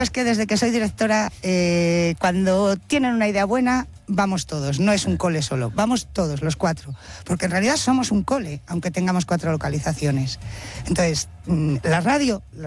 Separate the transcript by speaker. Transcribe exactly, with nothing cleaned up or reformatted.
Speaker 1: Es que desde que soy directora, eh, cuando tienen una idea buena, vamos todos, no es un cole solo, vamos todos, los cuatro, porque en realidad somos un cole, aunque tengamos cuatro localizaciones. Entonces, la radio...